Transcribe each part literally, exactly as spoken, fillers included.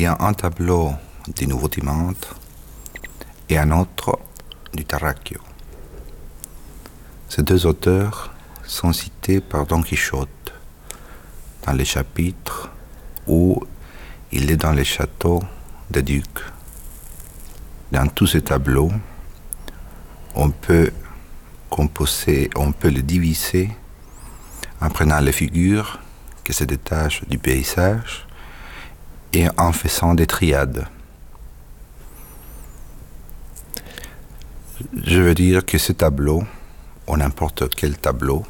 y a un tableau du Nouveau Timandre et un autre du Tarracchio. Ces deux auteurs sont cités par Don Quichotte dans les chapitres où il est dans les châteaux des ducs. Dans tous ces tableaux, on peut composer, on peut les diviser en prenant les figures qui se détachent du paysage et en faisant des triades. Je veux dire que ce tableau, ou n'importe quel tableau,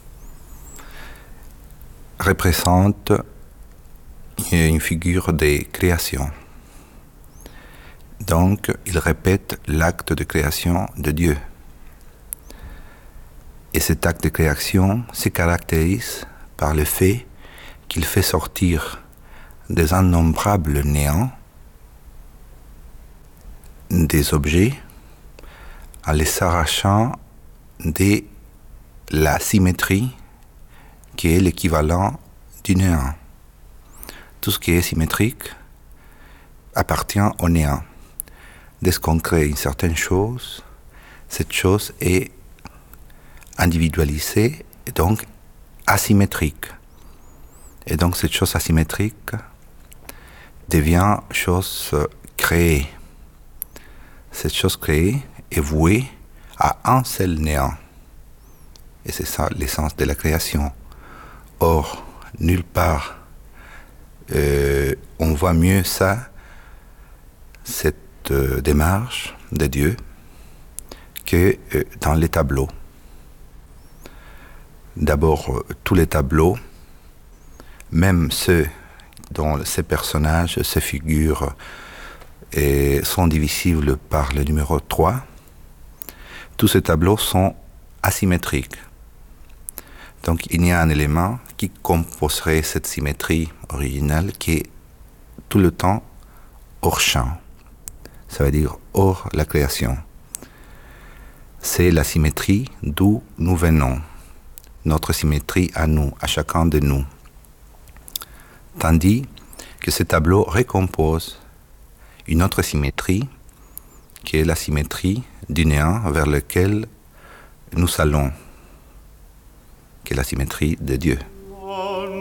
représente une figure de création. Donc, il répète l'acte de création de Dieu. Et cet acte de création se caractérise par le fait qu'il fait sortir des innombrables néants des objets en les arrachant de la symétrie qui est l'équivalent du néant. Tout ce qui est symétrique appartient au néant. Dès qu'on crée une certaine chose, cette chose est individualisée et donc asymétrique. Et donc cette chose asymétrique devient chose créée. Cette chose créée est vouée à un seul néant. Et c'est ça l'essence de la création. Or, nulle part euh, on voit mieux ça, cette euh, démarche de Dieu, que euh, dans les tableaux. D'abord, euh, tous les tableaux, même ceux dont ces personnages, ces figures euh, sont divisibles par le numéro trois, tous ces tableaux sont asymétriques. Donc il y a un élément qui composerait cette symétrie originale qui est tout le temps hors champ. Ça veut dire hors la création. C'est la symétrie d'où nous venons. Notre symétrie à nous, à chacun de nous. Tandis que ce tableau récompose une autre symétrie qui est la symétrie du néant vers lequel nous allons, qui est la symétrie de Dieu.